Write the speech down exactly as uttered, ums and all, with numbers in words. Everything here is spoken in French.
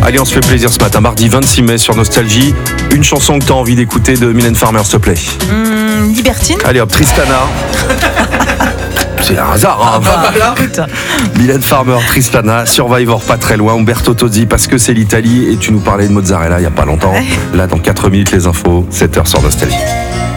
Allez, on se fait plaisir ce matin, mardi vingt-six mai sur Nostalgie. Une chanson que tu as envie d'écouter de Mylène Farmer, s'il te plaît. Mmh, Libertine. Allez hop, Tristana. C'est un hasard, hein. Ah bah, putain. Mylène Farmer, Tristana, Survivor, pas très loin, Umberto Tozzi, parce que c'est l'Italie, et tu nous parlais de mozzarella il n'y a pas longtemps. Ouais. Là, dans quatre minutes, les infos, sept heures sur Nostalgie.